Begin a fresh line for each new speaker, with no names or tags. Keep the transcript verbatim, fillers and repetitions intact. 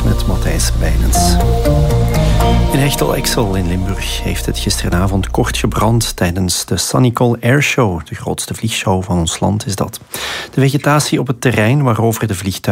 nieuws met Matthijs Bijnens. In Hechtel-Exel in Limburg heeft het gisteravond kort gebrand tijdens de Sunnycall Airshow. De grootste vliegshow van ons land is dat. De vegetatie op het terrein waarover de vliegtuigen